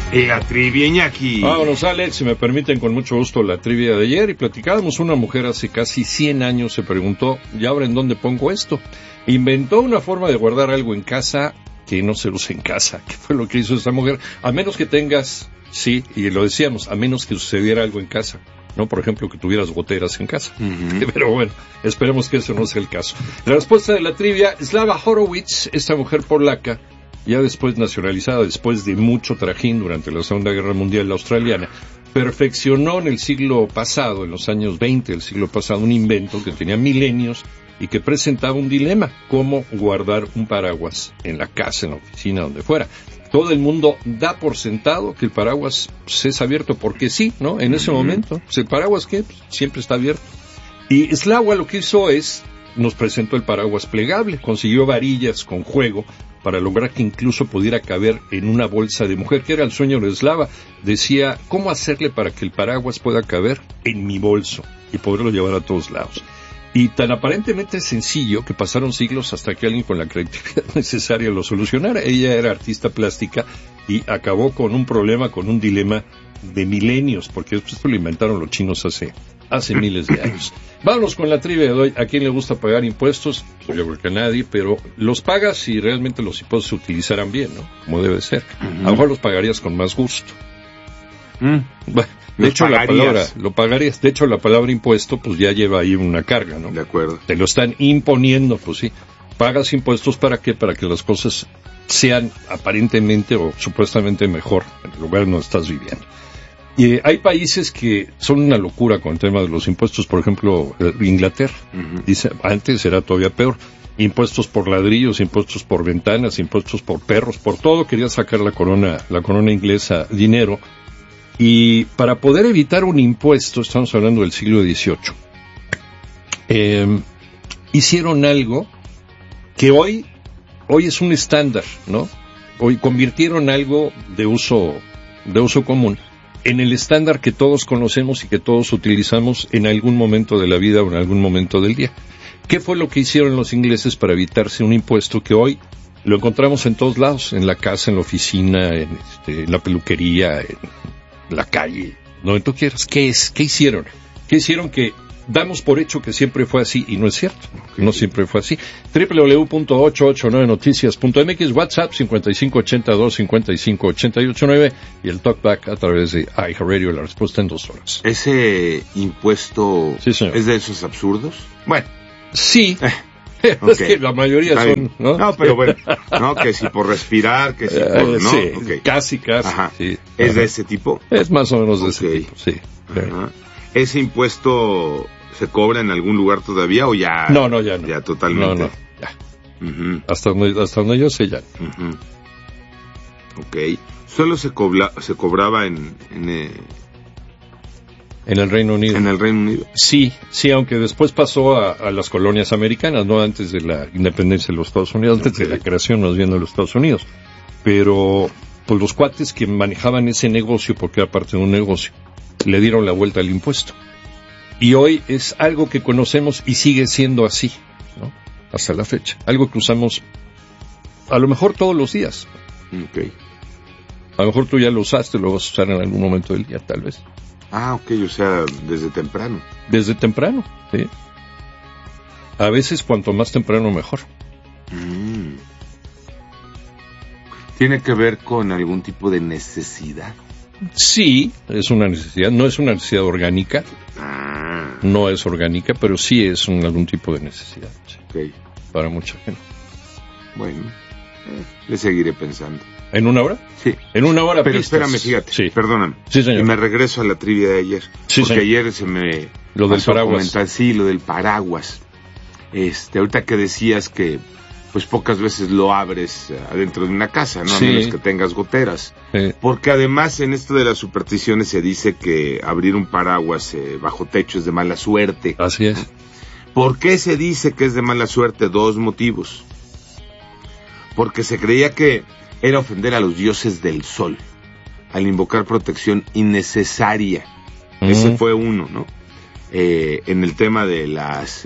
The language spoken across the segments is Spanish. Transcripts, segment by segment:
La trivia, Iñaki. Vámonos, Alex, si me permiten, con mucho gusto la trivia de ayer. Y platicábamos, una mujer hace casi 100 años se preguntó, ¿y ahora en dónde pongo esto? Inventó una forma de guardar algo en casa que no se use en casa. ¿Qué fue lo que hizo esta mujer? A menos que tengas, sí, y lo decíamos, a menos que sucediera algo en casa, ¿no? Por ejemplo, que tuvieras goteras en casa. Uh-huh. Pero bueno, esperemos que eso no sea el caso. La respuesta de la trivia, Slava Horowitz, esta mujer polaca, ya después nacionalizada, después de mucho trajín durante la Segunda Guerra Mundial, la australiana, perfeccionó en el siglo pasado, en los años 20 del siglo pasado, un invento que tenía milenios y que presentaba un dilema: cómo guardar un paraguas en la casa, en la oficina, donde fuera. Todo el mundo da por sentado que el paraguas es abierto, porque sí, ¿no? En ese momento, pues el paraguas, ¿qué? Pues siempre está abierto. Y Slava lo que hizo es, nos presentó el paraguas plegable, consiguió varillas con juego para lograr que incluso pudiera caber en una bolsa de mujer, que era el sueño de Slava. Decía, ¿cómo hacerle para que el paraguas pueda caber en mi bolso y poderlo llevar a todos lados? Y tan aparentemente sencillo que pasaron siglos hasta que alguien con la creatividad necesaria lo solucionara. Ella era artista plástica y acabó con un problema, con un dilema de milenios, porque esto lo inventaron los chinos hace miles de años. Vámonos con la trivia de hoy. ¿A quién le gusta pagar impuestos? Pues yo creo que a nadie, pero los pagas si realmente los impuestos se utilizaran bien, ¿no? Como debe ser. A lo mejor los pagarías con más gusto. Bueno, de hecho, lo pagarías. De hecho, la palabra impuesto, pues ya lleva ahí una carga, ¿no? De acuerdo. Te lo están imponiendo, pues sí. Pagas impuestos, ¿para qué? Para que las cosas sean aparentemente o supuestamente mejor en el lugar donde estás viviendo. Y hay países que son una locura con el tema de los impuestos. Por ejemplo, Inglaterra. Dice, antes era todavía peor. Impuestos por ladrillos, impuestos por ventanas, impuestos por perros, por todo. Quería sacar la corona inglesa dinero. Y para poder evitar un impuesto, estamos hablando del siglo XVIII, hicieron algo que hoy es un estándar, ¿no? Hoy convirtieron algo de uso común en el estándar que todos conocemos y que todos utilizamos en algún momento de la vida o en algún momento del día. ¿Qué fue lo que hicieron los ingleses para evitarse un impuesto que hoy lo encontramos en todos lados? En la casa, en la oficina, en la peluquería, en la calle, donde tú quieras. ¿Qué hicieron? ¿Qué hicieron que damos por hecho que siempre fue así? Y no es cierto, no siempre fue así. www.889noticias.mx, WhatsApp 5582-558889 y el TalkBack a través de iHeartRadio. La respuesta en 2 horas. ¿Ese impuesto sí, señor, es de esos absurdos? Bueno, sí. Es que la mayoría son, ¿no? No, pero bueno, no, que si por respirar, que si por, ¿no? Sí, okay. Casi. Ajá. Sí. ¿Es de ese tipo? Es más o menos de ese tipo, sí. Ajá. ¿Ese impuesto se cobra en algún lugar todavía o ya? No, ya no. Ya totalmente. No, ya. Hasta donde yo sé ya. Ok. Solo se cobraba en el Reino Unido. ¿En el Reino Unido? Sí, aunque después pasó a las colonias americanas, no antes de la independencia de los Estados Unidos, antes de la creación más bien de los Estados Unidos. Pero pues los cuates que manejaban ese negocio, porque era parte de un negocio, le dieron la vuelta al impuesto. Y hoy es algo que conocemos y sigue siendo así, ¿no? Hasta la fecha. Algo que usamos a lo mejor todos los días. Okay. A lo mejor tú ya lo usaste, lo vas a usar en algún momento del día, tal vez. Ah, ok, o sea, desde temprano. Desde temprano, sí. A veces cuanto más temprano mejor. ¿Tiene que ver con algún tipo de necesidad? Sí, es una necesidad. No es una necesidad orgánica. No es orgánica, pero sí es algún tipo de necesidad. Sí. Okay. Para mucha gente. Bueno, le seguiré pensando. ¿En 1 hora? Sí. En 1 hora. Pero pistas. espérame, fíjate, sí. Perdóname. Sí, señor. Y me regreso a la trivia de ayer. Sí, porque señor. ayer se me lo del paraguas. Sí, lo del paraguas. Ahorita que decías que pues pocas veces lo abres adentro de una casa, ¿no? Sí. A menos que tengas goteras. Sí. Porque además en esto de las supersticiones se dice que abrir un paraguas bajo techo es de mala suerte. Así es. ¿Por qué se dice que es de mala suerte? 2 motivos. Porque se creía que era ofender a los dioses del sol al invocar protección innecesaria. Ese fue uno, ¿no? En el tema de las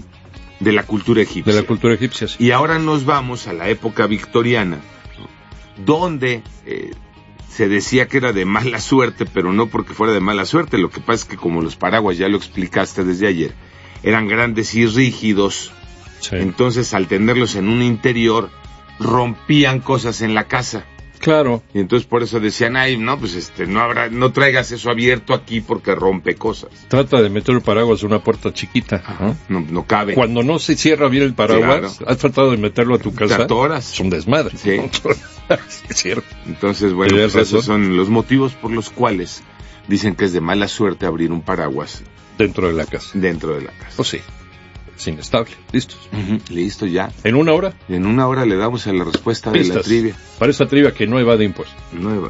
de la cultura egipcia. De la cultura egipcia, sí. Y ahora nos vamos a la época victoriana, ¿no? donde se decía que era de mala suerte, pero no porque fuera de mala suerte. Lo que pasa es que como los paraguas, ya lo explicaste desde ayer, eran grandes y rígidos, sí. Entonces al tenerlos en un interior rompían cosas en la casa. Claro. Y entonces por eso decían, ay, no, pues no traigas eso abierto aquí porque rompe cosas. Trata de meter el paraguas en una puerta chiquita, ¿no? No cabe. Cuando no se cierra bien el paraguas, claro. Has tratado de meterlo a tu casa. Te atoras. Es un desmadre. Sí. Es cierto. Entonces, bueno, pues esos son los motivos por los cuales dicen que es de mala suerte abrir un paraguas. Dentro de la casa. Dentro de la casa. Pues sí. Es inestable. ¿Listos? Listo, ya. ¿En una hora? En una hora le damos a la respuesta de la trivia. Para esa trivia que no evade impuestos. No evade.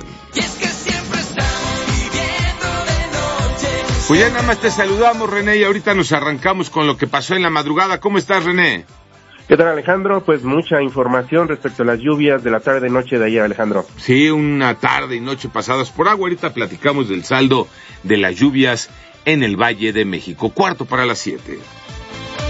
Pues ya nada más te saludamos, René, y ahorita nos arrancamos con lo que pasó en la madrugada. ¿Cómo estás, René? ¿Qué tal, Alejandro? Pues mucha información respecto a las lluvias de la tarde-noche de ayer, Alejandro. Sí, una tarde y noche pasadas por agua. Ahorita platicamos del saldo de las lluvias en el Valle de México. 7:15.